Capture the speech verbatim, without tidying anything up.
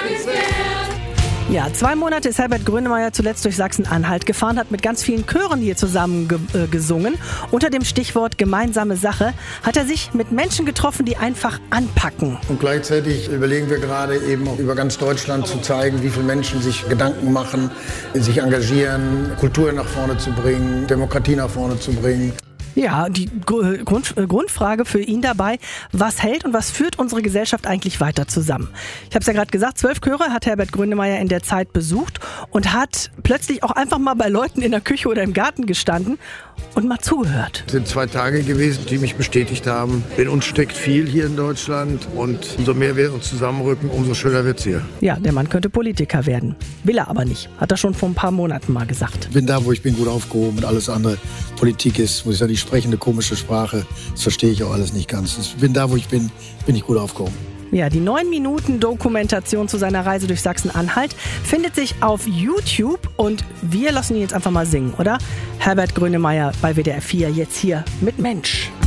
Ja, zwei Monate ist Herbert Grönemeyer zuletzt durch Sachsen-Anhalt gefahren, hat mit ganz vielen Chören hier zusammen ge äh, gesungen. Unter dem Stichwort gemeinsame Sache hat er sich mit Menschen getroffen, die einfach anpacken. Und gleichzeitig überlegen wir gerade eben auch über ganz Deutschland zu zeigen, wie viele Menschen sich Gedanken machen, sich engagieren, Kultur nach vorne zu bringen, Demokratie nach vorne zu bringen. Ja, die Grund, Grundfrage für ihn dabei, was hält und was führt unsere Gesellschaft eigentlich weiter zusammen? Ich habe es ja gerade gesagt, zwölf Chöre hat Herbert Grönemeyer in der Zeit besucht und hat plötzlich auch einfach mal bei Leuten in der Küche oder im Garten gestanden und mal zugehört. Es sind zwei Tage gewesen, die mich bestätigt haben, in uns steckt viel hier in Deutschland und umso mehr wir uns zusammenrücken, umso schöner wird es hier. Ja, der Mann könnte Politiker werden. Will er aber nicht, hat er schon vor ein paar Monaten mal gesagt. Ich bin da, wo ich bin, gut aufgehoben und alles andere Politik ist, wo ich ja die sprechende komische Sprache, das verstehe ich auch alles nicht ganz. Ich bin da, wo ich bin, bin ich gut aufgehoben. Ja, die neun Minuten Dokumentation zu seiner Reise durch Sachsen-Anhalt findet sich auf YouTube und wir lassen ihn jetzt einfach mal singen, oder? Herbert Grönemeyer bei W D R vier, jetzt hier mit Mensch.